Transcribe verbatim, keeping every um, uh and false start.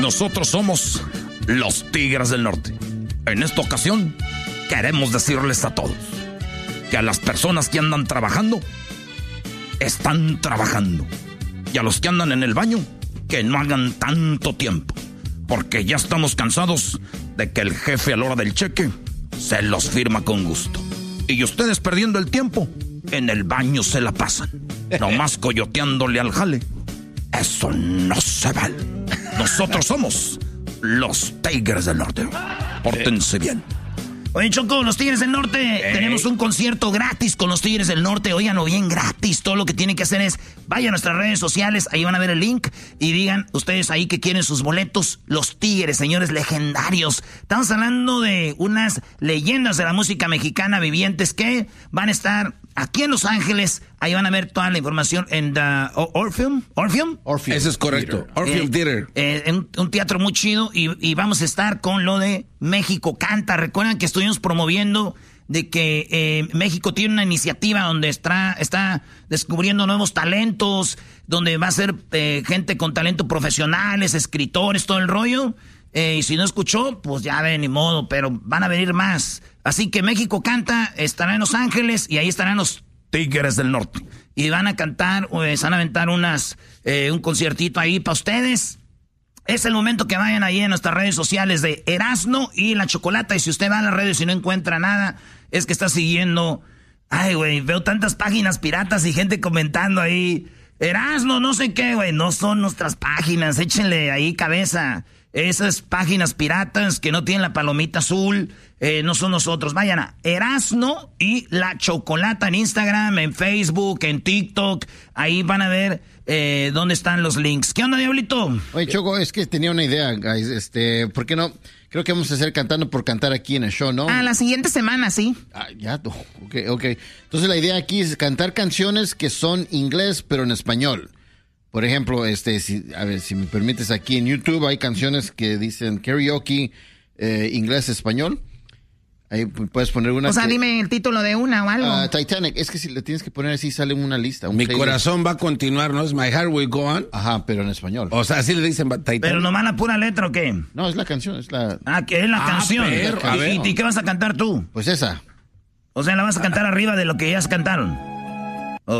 Nosotros somos los Tigres del Norte. En esta ocasión, queremos decirles a todos que a las personas que andan trabajando, están trabajando. Y a los que andan en el baño, que no hagan tanto tiempo. Porque ya estamos cansados de que el jefe a la hora del cheque se los firma con gusto. Y ustedes perdiendo el tiempo, en el baño se la pasan. Nomás coyoteándole al jale. Eso no se vale. Nosotros somos los Tigres del Norte. Pórtense bien. Oye, Choco, los Tigres del Norte, Ey. tenemos un concierto gratis con los Tigres del Norte. Óiganlo bien, gratis. Todo lo que tienen que hacer es, vayan a nuestras redes sociales, ahí van a ver el link y digan ustedes ahí que quieren sus boletos. Los Tigres, señores legendarios. Estamos hablando de unas leyendas de la música mexicana vivientes que van a estar aquí en Los Ángeles. Ahí van a ver toda la información en the Orpheum. ¿Orpheum? Orpheum. Eso es correcto. Orpheum eh, Theater. Eh, un, un teatro muy chido y, y vamos a estar con lo de México Canta. Recuerdan que estuvimos promoviendo de que eh, México tiene una iniciativa donde está, está descubriendo nuevos talentos, donde va a ser eh, gente con talento profesionales, escritores, todo el rollo. Eh, y si no escuchó, pues ya ve, ni modo, pero van a venir más. Así que México Canta estará en Los Ángeles y ahí estarán los Tigres del Norte. Y van a cantar, pues, van a aventar unas, eh, un conciertito ahí para ustedes. Es el momento que vayan ahí en nuestras redes sociales de Erasno y La Chocolata. Y si usted va a las redes y no encuentra nada, es que está siguiendo... Ay, güey, veo tantas páginas piratas y gente comentando ahí. Erasno, no sé qué, güey. No son nuestras páginas, échenle ahí cabeza. Esas páginas piratas que no tienen la palomita azul, eh, no son nosotros. Vayan a Erasno y La Chocolata en Instagram, en Facebook, en TikTok. Ahí van a ver eh, dónde están los links. ¿Qué onda, Diablito? Oye, Choco, es que tenía una idea, guys. Este, ¿por qué no? Creo que vamos a hacer Cantando por Cantar aquí en el show, ¿no? Ah, la siguiente semana, sí. Ah, ya, ok, ok. Entonces la idea aquí es cantar canciones que son inglés, pero en español. Por ejemplo, este, si, a ver, si me permites, aquí en YouTube hay canciones que dicen karaoke, eh, inglés-español. Ahí puedes poner una. O sea, que, dime el título de una o algo. Uh, Titanic. Es que si le tienes que poner así, sale una lista. Un Mi playlist. corazón va a continuar, ¿no? Es My Heart Will Go On. Ajá, pero en español. O sea, así le dicen Titanic. ¿Pero nomás la pura letra o qué? No, es la canción, es la... Ah, que es la Ah, canción. perro, a ¿Y, ver. y, ¿Y qué vas a cantar tú? Pues esa. O sea, la vas a cantar arriba de lo que ya se cantaron.